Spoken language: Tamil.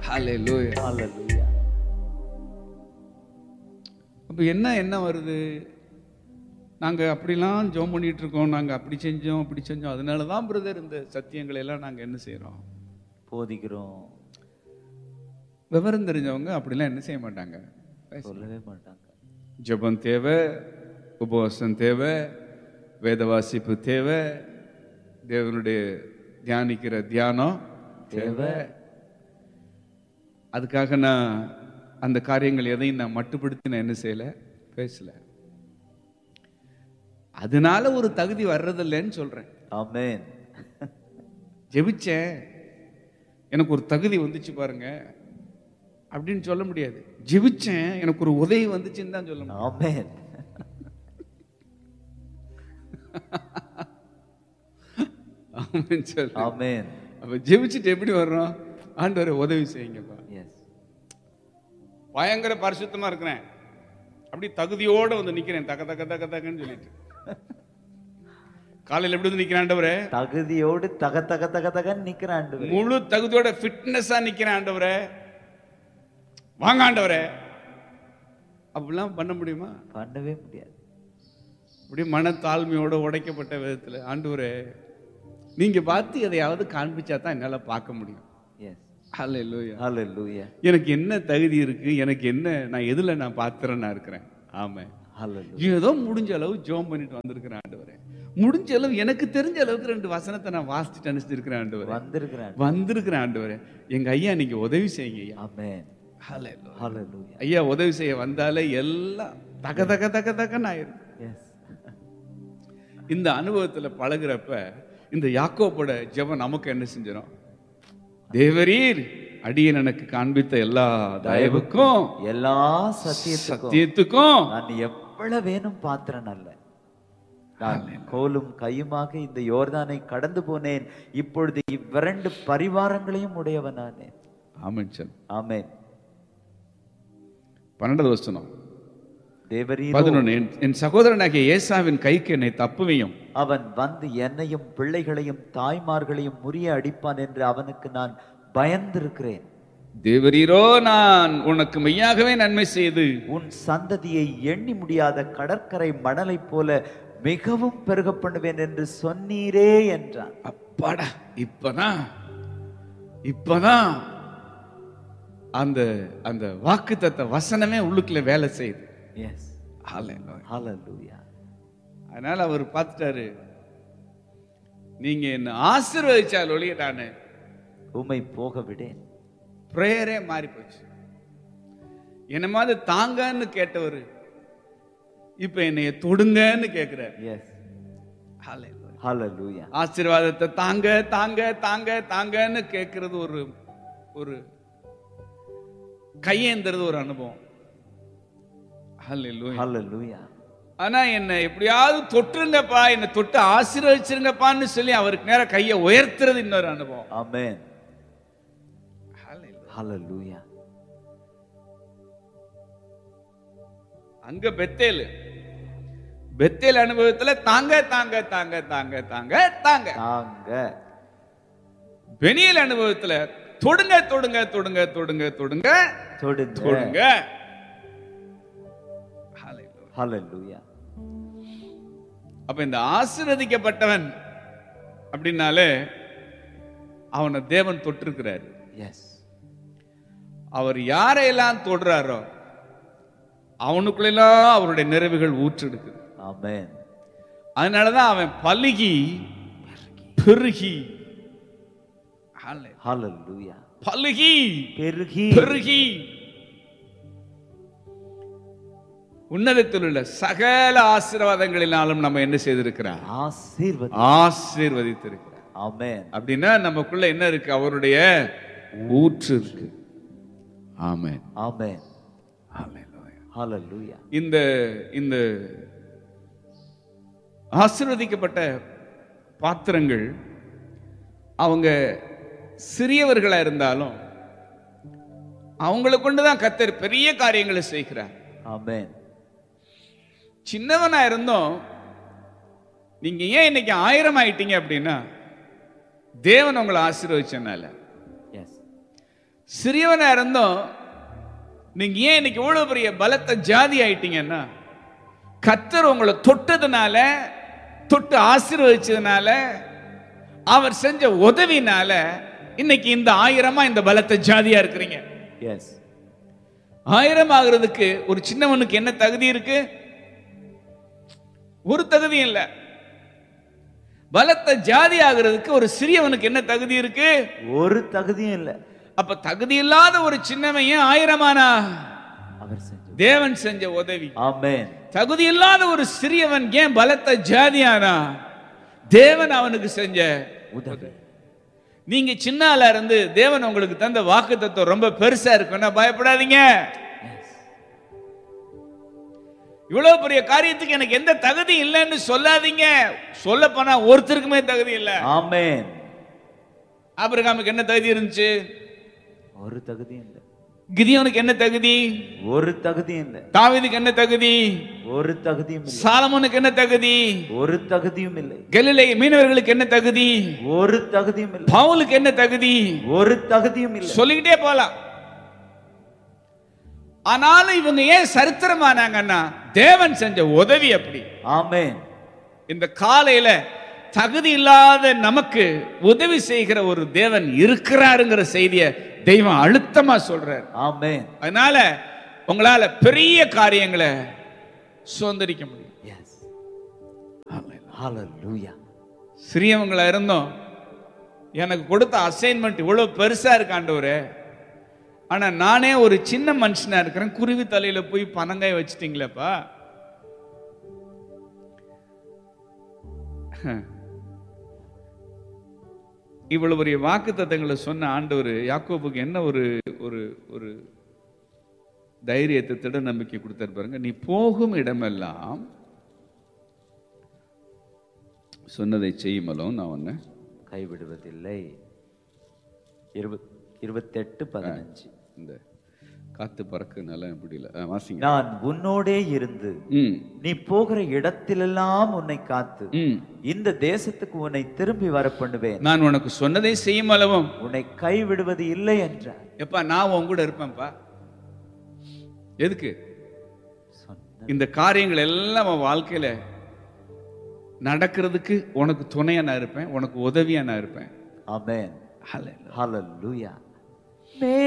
ஹல்லேலூயா. ஹalleluya. அப்ப என்ன வருது? நாங்க அப்படிலாம் ஜெபம் பண்ணிட்டு இருக்கோம், நாங்க அப்படி செஞ்சோம் அப்படி செஞ்சோம், அதனால தான் பிரதர் இந்த சத்தியங்களை எல்லாம் நாங்க என்ன செய்றோம், போதிக்கிறோம். விவரம் தெரிஞ்சவங்க அப்படிலாம் என்ன செய்ய மாட்டாங்க, சொல்லவே மாட்டாங்க. ஜெபம் தேவை, உபவாசம் தேவை, வேத வாசிப்பு தேவை, தேவனுடைய தியானிக்கிற தியானம் தேவை. அதுக்காக நான் அந்த காரியங்கள் எதையும் நான் மட்டுப்படுத்தி நான் என்ன செய்யல, பேசல. அதனால ஒரு தகுதி வர்றதில்லைன்னு சொல்றேன். ஆமென். ஜெபிச்சேன், எனக்கு ஒரு தகுதி வந்துச்சு பாருங்க அப்படின்னு சொல்ல முடியாது. ஜெபிச்சேன், எனக்கு ஒரு உதவி வந்துச்சுன்னு தான் சொல்ல முடியும். ஆமென். ஆமென் சொல்லு. ஆமென். அப்ப ஜெபிச்சுட்டு எப்படி வர்றோம்? ஆண்டவரே உதவி செய்யுங்கப்பா. எஸ். பயங்கர பரிசுத்தமா இருக்கிறேன், அப்படி தகுதியோட வந்து நிக்கிறேன், தக்க தக்க தக்க தக்கன்னு சொல்லிட்டு. காலையில் எப்படி வந்து நிக்கிறேன் ஆண்டவரே? தகுதியோடு தக தக தக தகன்னு நிக்கிற ஆண்டவரே. முழு தகுதியோட ஃபிட்னஸா நிக்கிறேன் ஆண்டவரே, வாங்க ஆண்டவரே. அப்படிலாம் பண்ண முடியுமா? பண்ணவே முடியாது. அப்படி மனத்தாழ்மையோட உடைக்கப்பட்ட விதத்துல, ஆண்டவரே நீங்க பார்த்து எதையாவது காண்பிச்சா தான் என்னால பார்க்க முடியும். எஸ். ஹல்லேலூயா. ஹalleluya. எனக்கு என்ன தகுதி இருக்கு, எனக்கு என்ன, நான் எதுல நான் பாத்திரனா இருக்கிறேன். ஆமென். ஹalleluya. ஏதோ முடிஞ்ச அளவு ஜெபம் பண்ணிட்டு வந்திருக்கிறேன் ஆண்டவரே. முடிஞ்ச அளவு எனக்கு தெரிஞ்ச அளவுக்கு 2 வசனத்தை நான் வாசிச்சுட்டு அனுப்பிச்சிருக்கிறேன் ஆண்டவரே. வந்திருக்கிறேன் ஆண்டவரே. எங்க ஐயா நீங்க உதவி செய்யுங்க ஐயா. ஆமென். ஹல்லேலூயா. ஹalleluya. ஐயா உதவி செய்ய வந்தாலே எல்லாம் தக தக தக தகன்னு ஆயிரும். எஸ். இந்த அனுபவத்துல பழகுறப்ப இந்த யாக்கோபோட ஜெபம் நமக்கு என்ன செஞ்சிடும்? தேவரீர் அடியேன் எனக்கு காண்பித்த எல்லா தயவுக்கும் எல்லா சத்தியத்துக்கும் நான் எவ்வளவு வேணும் பாத்திரன் அல்ல. நான் கோலும் கையுமாக இந்த யோர்தானை கடந்து போனேன், இப்பொழுது இவ்விரண்டு பரிவாரங்களையும் உடையவனானேன். ஆமென் சொல். ஆமென். 12வது வசனம். தேவரீர் 11. என் சகோதரனாகிய ஏசாவின் கைக்கு என்னை தப்புவியும், அவன் வந்து என்னையும் பிள்ளைகளையும் தாய்மார்களையும் முறிய அடிப்பான் என்று அவனுக்கு நான் பயந்திருக்கிறேன். தேவரீரோ நான் உனக்கு மெய்யாகவே நன்மை செய்து உன் சந்ததியை எண்ணி முடியாத கடற்கரை மணலை போல மிகவும் பெருக பண்ணுவேன் என்று சொன்னீரே என்றான். அப்பாடா, இப்பதான் அந்த அந்த வாக்குத்தத்த வசனமே உள்ளுக்குள்ள வேலை செய்யுது. எஸ். ஹல்லேலூயா. ஹalleluya. அதனால அவர் பார்த்துட்டாரு, நீங்க என்ன ஆசீர்வதிச்சால் ஒழிய நான் உம்மை போக விடேன். பிரேயரே மாறி போச்சு. என்ன மாதிரி தாங்கன்னு கேட்டவர் இப்ப என்னைய தொடுங்கன்னு கேட்கிறார். எஸ். ஹல்லேலூயா. ஹalleluya. ஆசீர்வாதத்தை தாங்க தாங்க தாங்க தாங்கன்னு கேட்கறது ஒரு கையேந்துறது ஒரு அனுபவம். ஹல்லேலூயா. ஹalleluya. ஆனா என்ன எப்படியாவது தொட்டுருங்கப்பா, என்ன தொட்டு ஆசீர்வதிச்சிருங்கப்பான்னு சொல்லி அவருக்கு நேரம் கையை உயர்த்துறது இன்னொரு அனுபவம். ஆமென். ஹல்லேலூயா. ஹalleluya. அங்க பெத்தேல் அனுபவத்துல தாங்க தாங்க தாங்க தாங்க தாங்க தாங்க தாங்க. பெனியல் அனுபவத்துல தொடுங்க தொடுங்க தொடுங்க தொடுங்க தொடுங்க தொடுங்க. தொடுங்க. ஹalleluya. அப்ப இந்த ஆசீர்வதிக்கப்பட்டவன் அப்படின்னாலே அவனை தேவன் தொட்டிருக்கிறார். எஸ். அவர் யாரையெல்லாம் தொடுறாரோ அவனுக்குள்ளெல்லாம் அவருடைய நிறைவுகள் ஊற்றெடுக்குது. ஆமென். அதனாலதான் அவன் பலுகி பெருகி, ஹalleluya. பலுகி பெருகி பெருகி உன்னதத்தில் உள்ள சகல ஆசீர்வாதங்களினாலும் நம்ம என்ன செய்திருக்கிறார்? ஆசீர்வதித்திருக்கிறார். ஆமென். அப்படின்னா நமக்குள்ள என்ன இருக்கு? அவருடைய ஊற்று இருக்கு. ஆமென். ஆமென். ஹல்லேலூயா. ஹalleluya. இந்த ஆசீர்வதிக்கப்பட்ட பாத்திரங்கள் அவங்க சிறியவர்களா இருந்தாலும் அவங்களை கொண்டுதான் கர்த்தர் பெரிய காரியங்களை செய்கிறார். ஆமென். சின்னவனா இருந்தோம், நீங்க ஏன் இன்னைக்கு 1000 ஆயிட்டீங்க அப்படின்னா தேவன் உங்களை ஆசீர்வதிச்சனால. எஸ். சிறியவனா இருந்தோம் நீங்க ஏன் இன்னைக்கு இவ்வளவு பெரிய பலத்த ஜாதி ஆயிட்டீங்கன்னா, கர்த்தர் உங்களை தொட்டதுனால, தொட்டு ஆசீர்வதிச்சதுனால, அவர் செஞ்ச உதவினால இன்னைக்கு இந்த 1000 இந்த பலத்த ஜாதியா இருக்கிறீங்க. எஸ். 1000 ஆகிறதுக்கு ஒரு சின்னவனுக்கு என்ன தகுதி இருக்கு? ஒரு தகுதியும் இல்ல. பலத்த ஜாதி ஆகிறதுக்கு ஒரு சிறியவனுக்கு என்ன தகுதி இருக்கு? ஒரு தகுதியும் இல்ல. அப்ப தகுதி இல்லாத ஒரு சின்னவன் 1000 அவர் செஞ்ச தேவன் செஞ்ச உதவி. ஆமென். தகுதி இல்லாத ஒரு சிறியவன் ஏன் பலத்த ஜாதியானா? தேவன் அவனுக்கு செஞ்ச உதவி. நீங்க சின்ன ஆளா இருந்து தேவன் உங்களுக்கு தந்த வாக்குத்தத்தம் ரொம்ப பெருசா இருக்குன்னா பயப்படாதீங்க. இவ்வளவு பெரிய காரியத்துக்கு எனக்கு எந்த தகுதி இல்லைன்னு சொல்லாதீங்க. சொல்ல போனா ஒருத்தருக்குமே தகுதி இல்ல. ஆமென். ஆபிரகாமுக்கு என்ன தகுதி இருந்துச்சு? ஒரு தகுதியும் இல்ல. கிதியோனுக்கு என்ன தகுதி? ஒரு தகுதியும் இல்ல. தாவீதுக்கு என்ன தகுதி? ஒரு தகுதியும் இல்ல. சாலமோனுக்கு என்ன தகுதி? ஒரு தகுதியும் இல்லை. கலிலே மீனவர்களுக்கு என்ன தகுதி? ஒரு தகுதியும் இல்லை. பவுலுக்கு என்ன தகுதி? ஒரு தகுதியும் இல்லை. சொல்லிக்கிட்டே போலாம். ஆனாலும் இவங்க ஏன் சரித்திரமானாங்கன்னா தேவன் செஞ்ச உதவி அப்படி. ஆமென். இந்த காலையில தகுதி இல்லாத நமக்கு உதவி செய்கிற ஒரு தேவன் இருக்கிறாருங்கிற செய்தியை தெய்வம் அழுத்தமா சொல்றார். ஆமென். அதனால உங்களால பெரிய காரியங்களை சுதந்திரிக்க முடியும். எஸ். ஹalleluya. சிறியவங்களா இருந்தோம் எனக்கு கொடுத்த அசைன்மெண்ட் இவ்வளவு பெருசா இருக்கு ஆண்டவரே, ஆனா நானே ஒரு சின்ன மனுஷனா இருக்கிறேன், குருவி தலையில போய் பனங்காய் வச்சிட்டீங்களேப்பா. இவ்வளவு பெரிய வாக்குத்தத்தங்களை சொன்ன ஆண்டவர் யாக்கோபுக்கு என்ன ஒரு ஒரு ஒரு தைரியத்தை, திட நம்பிக்கை கொடுத்தாரு பாருங்க. நீ போகும் இடமெல்லாம் சொன்னதை செய்யுமலும் நான் உன்னை கைவிடுவதில்லை. 28:15. இந்த காத்து பறக்குனால முடியல, வாசிங்க. நான் உன்னோடே இருந்து நீ போகிற இடத்திலெல்லாம் உன்னை காத்து இந்த தேசத்துக்கு உன்னை திரும்பி வர பண்ணுவேன். நான் உனக்கு சொன்னதை செய்யும் அளவும் உன்னை கைவிடுவது இல்லை என்றார். எப்பா நான் உன் கூட இருப்பேன்ப்பா. எதுக்கு? இந்த காரியங்கள் எல்லாம் உன் வாழ்க்கையில நடக்கிறதுக்கு உனக்கு துணையா நான் இருப்பேன், உனக்கு உதவியா நான் இருப்பேன். ஆமென். ஹல்லேலூயா. ஹalleluya.